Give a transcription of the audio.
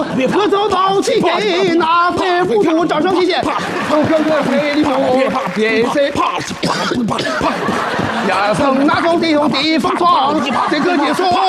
可走到起给那铁浮屠掌声齐写，从哥哥黑里木，别谁怕？呀，从那种地方地方闯，这个结束。